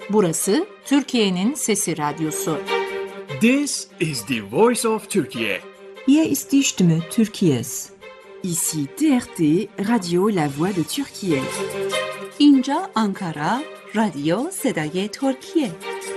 Burası Türkiye'nin Sesi Radyosu. This is the voice of Turkey. Hier ist die Stimme Türkiye's. Ici TRT, Radio La Voix de Türkiye. اینجا آنکارا، رادیو صدای ترکیه.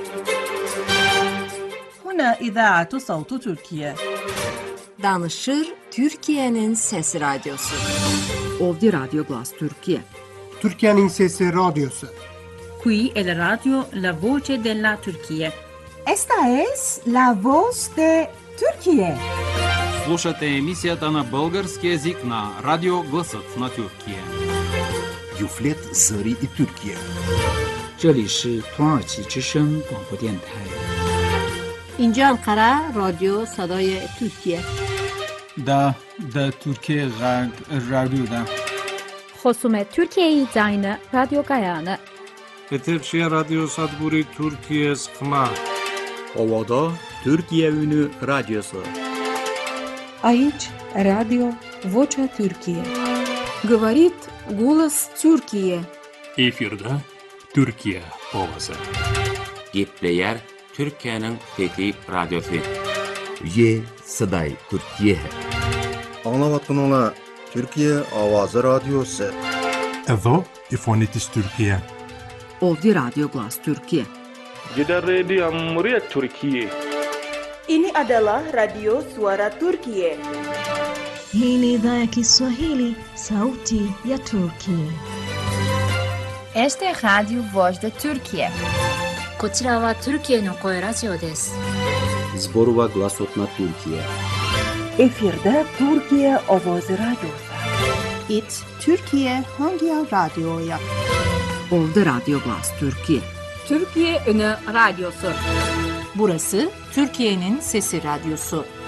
هنا إذاعة صوت تركيا. Danışır Türkiye'nin Sesi Radyosu. Ovdje Radio Glas Türkiye. Türkiye'nin Sesi Radyosu. Qui è la radio La Voce della Turchia. Esta es La Voz de Türkiye. Слушате емисията на български език на Радио Гласът на Türkiye. Юфлет Зари и Türkiye. 这里是土耳其之声广播电台。 اینجا انقره رادیو صدای ترکیه. دا ترکیه رادیو دا. خصوم ترکیه زاین رادیو گایانه. Eterşehir Radyo Sadburi Türkiye Sıkma. Ovada Türkiye Ünü Radyosu. Aici Radio Vocea Türkiye. Говорит голос Türkiye. Efirde Türkiye Ovası. Gepleyer Türkiye'nin Fethi Radyosu. Ye Saday Türkiye. Anlavatınla Türkiye Avazı Radyosu. Evo İfonitis Türkiye. Ovdje Radio Glas Türkiye. Gidan Radio Muryat Türkiye. Ini adalah Radio Suara Turkiye. Hii ni idhaa ya Kiswahili, sauti ya Turkiye. Este é Radio Voz de Turkiye. こちらはトルキエの声ラジオです。 Zborova Glasotna Türkiye. Efirde Türkiye Ovozi Radyosu. It Türkiye hangi radyoya? Ovdje Radio Glas Türkiye. Türkiye Ünü Radyosu. Burası Türkiye'nin Sesi Radyosu.